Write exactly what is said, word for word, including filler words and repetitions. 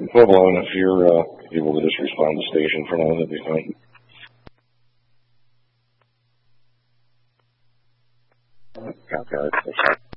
Pueblo, and if you're uh, able to just respond to station for now, that'd be fine. Copy.